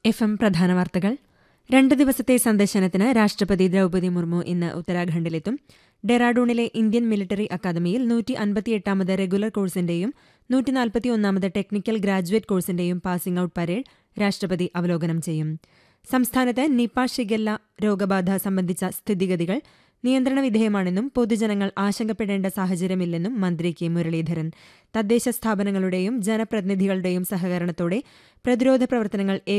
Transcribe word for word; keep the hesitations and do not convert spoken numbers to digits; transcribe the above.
F M പ്രധാന വാർത്തകൾ. രണ്ട് ദിവസത്തെ സന്ദർശനത്തിന് രാഷ്ട്രപതി ദ്രൗപദി മുർമു ഇന്ന് ഉത്തരാഖണ്ഡിലെത്തും. ഡെറാഡൂണിലെ ഇന്ത്യൻ മിലിറ്ററി അക്കാദമിയിൽ നൂറ്റി അൻപത്തിയെട്ടാമത് റെഗുലർ കോഴ്സിന്റെയും നൂറ്റി നാൽപ്പത്തിയൊന്നാമത് technical graduate കോഴ്സിന്റെയും passing out parade രാഷ്ട്രപതി അവലോകനം ചെയ്യും. സംസ്ഥാനത്ത് നിപ ഷിഗെല്ല രോഗബാധ സംബന്ധിച്ച സ്ഥിതിഗതികൾ നിയന്ത്രണ വിധേയമാണെന്നും പൊതുജനങ്ങൾ ആശങ്കപ്പെടേണ്ട സാഹചര്യമില്ലെന്നും മന്ത്രി കെ മുരളീധരൻ. തദ്ദേശ സ്ഥാപനങ്ങളുടെയും ജനപ്രതിനിധികളുടെയും സഹകരണത്തോടെ പ്രതിരോധ പ്രവർത്തനങ്ങൾ